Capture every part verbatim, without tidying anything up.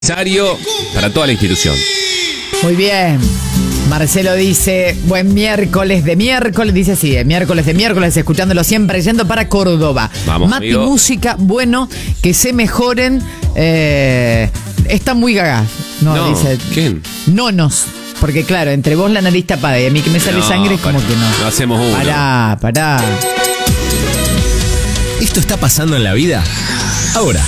Necesario para toda la institución. Muy bien. Marcelo dice, buen miércoles de miércoles, dice así, de miércoles de miércoles, escuchándolo siempre, yendo para Córdoba. Vamos, Mati amigo. Música, bueno, que se mejoren, eh, están muy gagás. No, No, dice. ¿quién? Nonos. Porque claro, entre vos la nariz tapada y a mí que me sale No, sangre es como pará, que no. no hacemos uno. Pará, pará. ¿Esto está pasando en la vida? Ahora.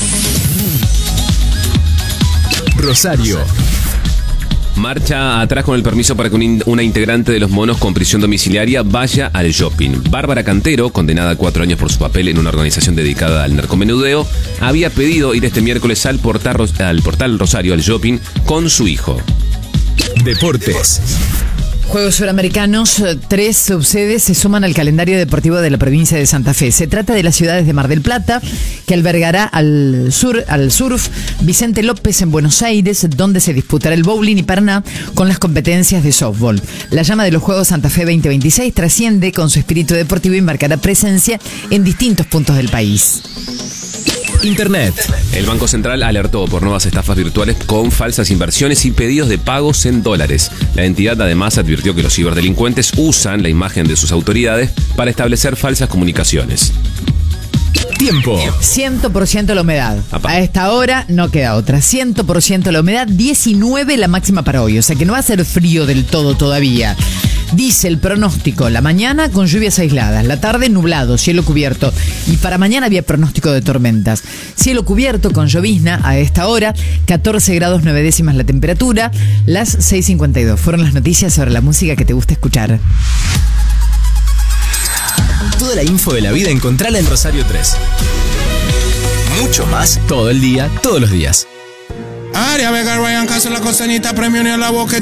Rosario. Marcha atrás con el permiso para que un in- una integrante de los monos con prisión domiciliaria vaya al shopping. Bárbara Cantero, condenada a cuatro años por su papel en una organización dedicada al narcomenudeo, había pedido ir este miércoles al portal, Ros- al portal Rosario, al shopping, con su hijo. Deportes. Juegos Suramericanos, eh, tres subsedes se suman al calendario deportivo de la provincia de Santa Fe. Se trata de las ciudades de Mar del Plata, que albergará al sur, al surf, Vicente López en Buenos Aires, donde se disputará el bowling, y Paraná con las competencias de softball. La llama de los Juegos Santa Fe veinte veintiséis trasciende con su espíritu deportivo y marcará presencia en distintos puntos del país. Internet. El Banco Central alertó por nuevas estafas virtuales con falsas inversiones y pedidos de pagos en dólares. La entidad además advirtió que los ciberdelincuentes usan la imagen de sus autoridades para establecer falsas comunicaciones. Tiempo. cien por ciento la humedad. Apá. A esta hora no queda otra. cien por ciento la humedad, diecinueve la máxima para hoy. O sea que no va a ser frío del todo todavía. Dice el pronóstico, la mañana con lluvias aisladas, la tarde nublado, cielo cubierto. Y para mañana había pronóstico de tormentas. Cielo cubierto con llovizna a esta hora, catorce grados nueve décimas la temperatura, las seis cincuenta y dos. Fueron las noticias sobre la música que te gusta escuchar. Toda la info de la vida encontrala en Rosario tres. Mucho más todo el día, todos los días. Aria Vega, Ryan Castro, la costanita, premio ni a la boca.